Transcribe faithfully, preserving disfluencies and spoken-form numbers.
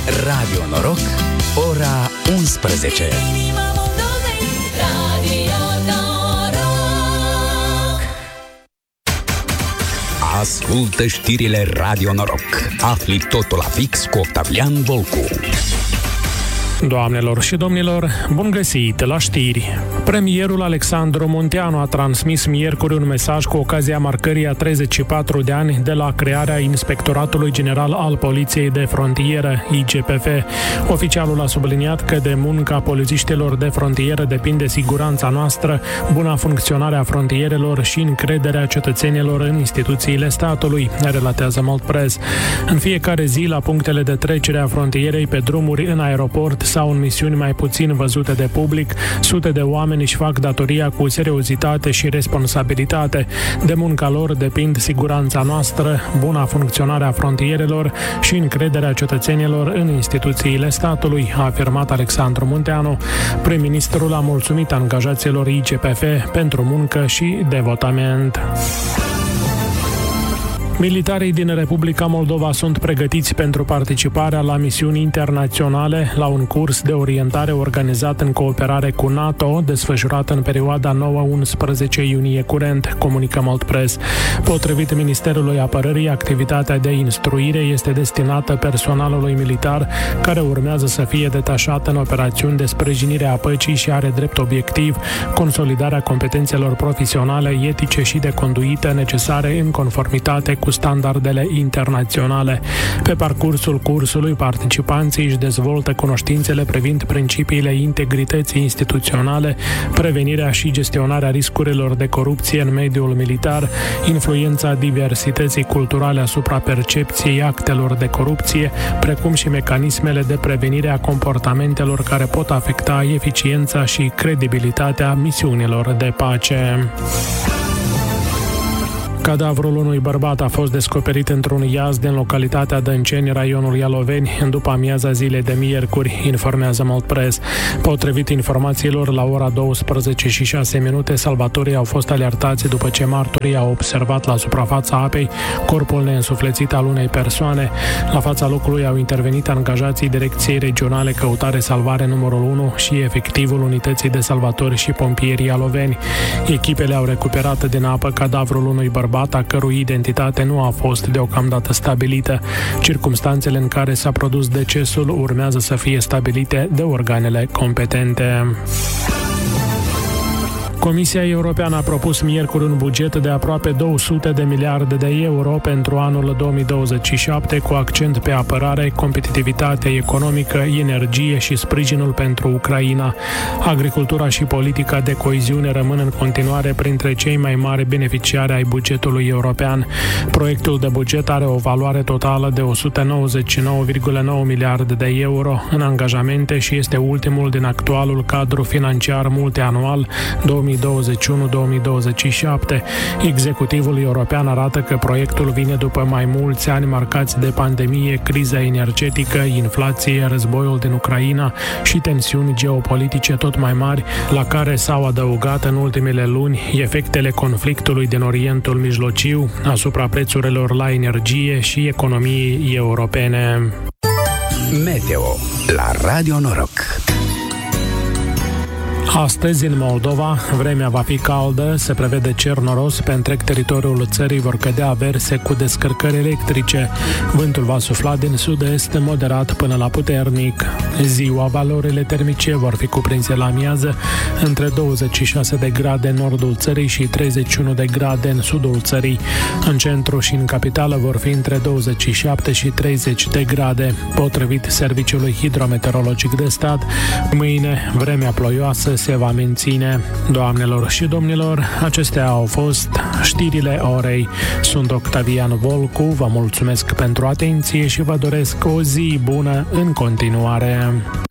Radio Noroc, ora unsprezece. Ascultă știrile Radio Noroc. Afli totul la fix cu Octavian Volcu. Doamnelor și domnilor, bun găsit la știri! Premierul Alexandru Munteanu a transmis miercuri un mesaj cu ocazia marcării a treizeci și patru de ani de la crearea Inspectoratului General al Poliției de Frontieră, I G P F. Oficialul a subliniat că de munca polițiștilor de frontieră depinde siguranța noastră, buna funcționare a frontierelor și încrederea cetățenilor în instituțiile statului, relatează Maltpress. În fiecare zi, la punctele de trecere a frontierei, pe drumuri, în aeroport sau în misiuni mai puțin văzute de public, sute de oameni își fac datoria cu seriozitate și responsabilitate. De munca lor depind siguranța noastră, buna funcționare a frontierelor și încrederea cetățenilor în instituțiile statului, a afirmat Alexandru Munteanu. Prim-ministrul a mulțumit angajaților I G P F pentru muncă și devotament. Militarii din Republica Moldova sunt pregătiți pentru participarea la misiuni internaționale la un curs de orientare organizat în cooperare cu NATO, desfășurat în perioada nouă unsprezece iunie curent, comunică Maltpress. Potrivit Ministerului Apărării, activitatea de instruire este destinată personalului militar care urmează să fie detașat în operațiuni de sprijinire a păcii și are drept obiectiv consolidarea competențelor profesionale, etice și de conduită necesare în conformitate cu standardele internaționale. Pe parcursul cursului, participanții își dezvoltă cunoștințele privind principiile integrității instituționale, prevenirea și gestionarea riscurilor de corupție în mediul militar, influența diversității culturale asupra percepției actelor de corupție, precum și mecanismele de prevenire a comportamentelor care pot afecta eficiența și credibilitatea misiunilor de pace. Cadavrul unui bărbat a fost descoperit într-un iaz din localitatea Dânceni, raionul Ialoveni, în după amiaza zilei de miercuri, informează Maltpress. Potrivit informațiilor, la ora douăsprezece și șase minute, salvatorii au fost alertați după ce martorii au observat la suprafața apei corpul neînsuflețit al unei persoane. La fața locului au intervenit angajații Direcției Regionale Căutare Salvare numărul unu și efectivul Unității de Salvatori și Pompierii Ialoveni. Echipele au recuperat din apă cadavrul unui bărbat a cărui identitate nu a fost deocamdată stabilită. Circumstanțele în care s-a produs decesul urmează să fie stabilite de organele competente. Comisia Europeană a propus miercuri un buget de aproape două sute de miliarde de euro pentru anul două mii douăzeci și șapte, cu accent pe apărare, competitivitate economică, energie și sprijinul pentru Ucraina. Agricultura și politica de coeziune rămân în continuare printre cei mai mari beneficiari ai bugetului european. Proiectul de buget are o valoare totală de o sută nouăzeci și nouă virgulă nouă miliarde de euro în angajamente și este ultimul din actualul cadru financiar multianual două mii douăzeci și unu două mii douăzeci și șapte. Executivul european arată că proiectul vine după mai mulți ani marcați de pandemie, criza energetică, inflație, războiul din Ucraina și tensiuni geopolitice tot mai mari, la care s-au adăugat în ultimele luni efectele conflictului din Orientul Mijlociu asupra prețurilor la energie și economiei europene. Meteo la Radio Noroc. Astăzi, în Moldova, vremea va fi caldă, se prevede cer noros, pe întreg teritoriul țării vor cădea averse cu descărcări electrice. Vântul va sufla din sud-est moderat până la puternic. Ziua, valorile termice vor fi cuprinse la amiază între douăzeci și șase de grade în nordul țării și treizeci și unu de grade în sudul țării. În centru și în capitală vor fi între douăzeci și șapte și treizeci de grade. Potrivit Serviciului Hidrometeorologic de Stat, mâine vremea ploioasă se va menține. Doamnelor și domnilor, acestea au fost știrile orei. Sunt Octavian Volcu, vă mulțumesc pentru atenție și vă doresc o zi bună în continuare.